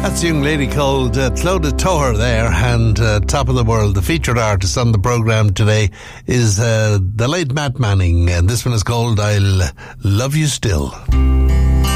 That's a young lady called Clodagh Toher there, and Top of the World. The featured artist on the programme today is the late Matt Manning, and this one is called I'll Love You Still.